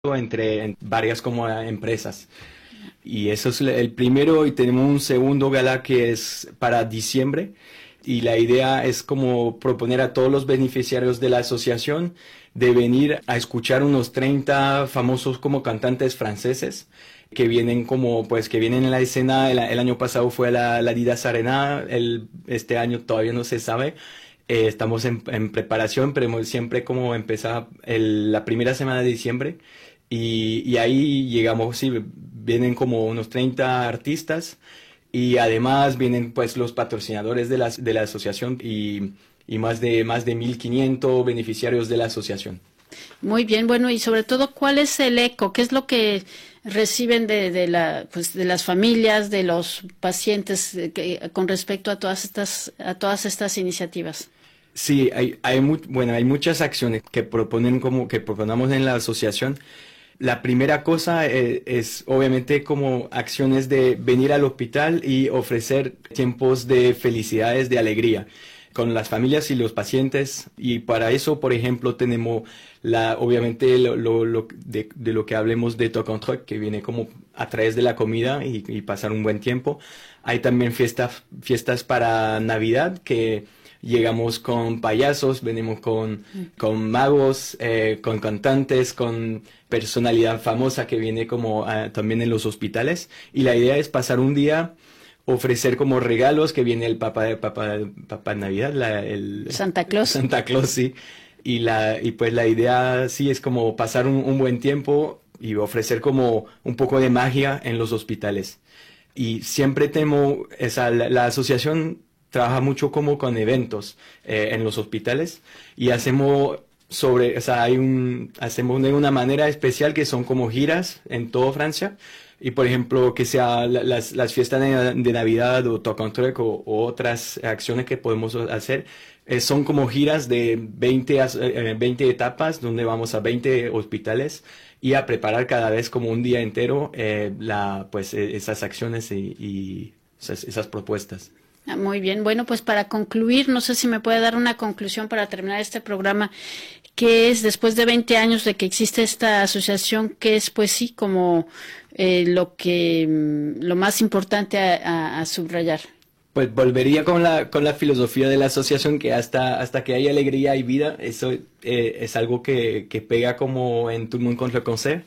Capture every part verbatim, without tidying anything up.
entre varias como empresas. Y eso es el primero, y tenemos un segundo gala que es para diciembre, y la idea es como proponer a todos los beneficiarios de la asociación de venir a escuchar unos treinta famosos como cantantes franceses que vienen como pues que vienen en la escena. El, el año pasado fue la, la Didas Arena, el, este año todavía no se sabe. Eh, estamos en, en preparación, pero siempre como empieza el, la primera semana de diciembre, y, y ahí llegamos, sí, vienen como unos treinta artistas, y además vienen pues los patrocinadores de la, de la asociación y, y más de más de mil quinientos beneficiarios de la asociación. Muy bien, bueno, y sobre todo, ¿cuál es el eco? ¿Qué es lo que reciben de, de, la, pues, de las familias, de los pacientes que, con respecto a todas estas, a todas estas iniciativas? Sí, hay, hay, mu bueno, hay muchas acciones que proponen como que proponemos en la asociación. La primera cosa es, es obviamente como acciones de venir al hospital y ofrecer tiempos de felicidades, de alegría con las familias y los pacientes, y para eso, por ejemplo, tenemos la obviamente lo, lo, lo de, de lo que hablemos de Talk on Track, que viene como a través de la comida y, y pasar un buen tiempo. Hay también fiestas fiestas para Navidad, que llegamos con payasos, venimos con, con magos, eh, con cantantes, con personalidad famosa que viene como uh, también en los hospitales, y la idea es pasar un día, ofrecer como regalos, que viene el Papá de Papá, Papá Navidad, la, el Santa Claus. Santa Claus, sí. Y, la, y pues la idea sí es como pasar un, un buen tiempo y ofrecer como un poco de magia en los hospitales. Y siempre temo, esa, la, la asociación trabaja mucho como con eventos eh, en los hospitales, y hacemos sobre, o sea, hay un, hacemos de una manera especial que son como giras en toda Francia. Y por ejemplo, que sea la, las, las fiestas de, de Navidad o Talk on Track o, o otras acciones que podemos hacer, eh, son como giras de veinte, eh, veinte etapas, donde vamos a veinte hospitales y a preparar cada vez como un día entero eh, la, pues, eh, esas acciones y, y esas, esas propuestas. Muy bien, bueno, pues para concluir, no sé si me puede dar una conclusión para terminar este programa, que es, después de veinte años de que existe esta asociación, que es pues sí como eh, lo que lo más importante a, a, a subrayar. Pues volvería con la con la filosofía de la asociación, que hasta hasta que hay alegría y vida, eso eh, es algo que, que pega como en Tout le monde contre le cancer.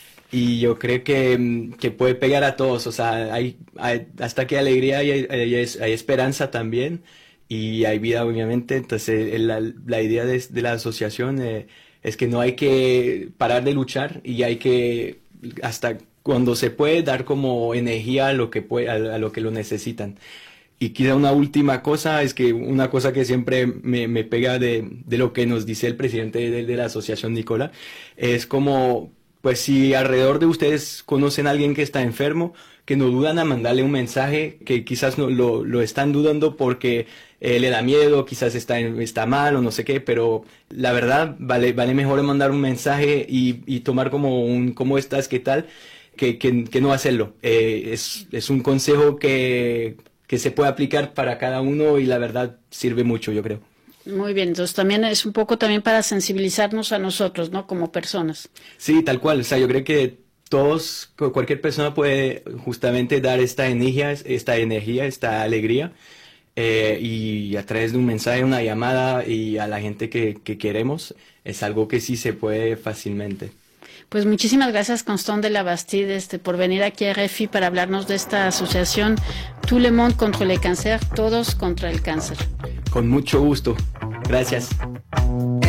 Y yo creo que, que puede pegar a todos, o sea, hay, hay hasta que hay alegría y hay, hay, hay esperanza también, y hay vida obviamente. Entonces la, la idea de, de la asociación eh, es que no hay que parar de luchar, y hay que, hasta cuando se puede, dar como energía a lo que, puede, a, a lo, que lo necesitan. Y quizá una última cosa, es que una cosa que siempre me, me pega de, de lo que nos dice el presidente de, de la asociación, Nicola, es como, pues si alrededor de ustedes conocen a alguien que está enfermo, que no dudan a mandarle un mensaje, que quizás no, lo, lo están dudando porque eh, le da miedo, quizás está, está mal o no sé qué, pero la verdad vale, vale mejor mandar un mensaje y, y tomar como un ¿cómo estás? ¿Qué tal? Que, que, que no hacerlo. Eh, es, es un consejo que, que se puede aplicar para cada uno, y la verdad sirve mucho, yo creo. Muy bien, entonces también es un poco también para sensibilizarnos a nosotros, ¿no? Como personas. Sí, tal cual. O sea, yo creo que todos, cualquier persona puede justamente dar esta energía, esta energía, esta alegría, eh, y a través de un mensaje, una llamada, y a la gente que, que queremos, es algo que sí se puede fácilmente. Pues muchísimas gracias, Constant de la Bastide, este, por venir aquí a R F I para hablarnos de esta asociación Tout le monde contre le cancer, todos contra el cáncer. Con mucho gusto. Gracias.